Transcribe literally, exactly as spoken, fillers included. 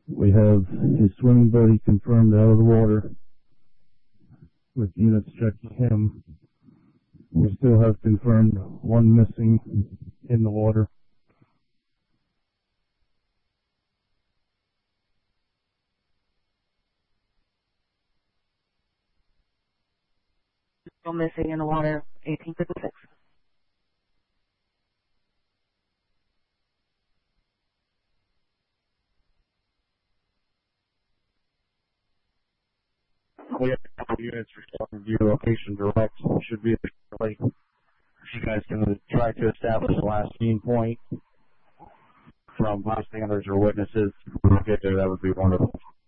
We have his swimming buddy confirmed out of the water, with units checking him. We still have confirmed one missing in the water. Still missing in the water, eighteen fifty-six. We have a couple units responding to your location direct. Should be shortly. If you guys can try to establish the last scene point from bystanders or witnesses, we'll get there. That would be wonderful.